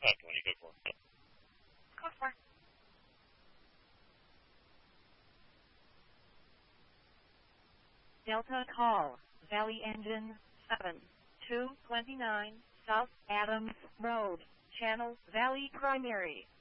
contact when you go for it. Code 4. Delta call, Valley Engine 7, 229 South Adams Road, Channel Valley Primary.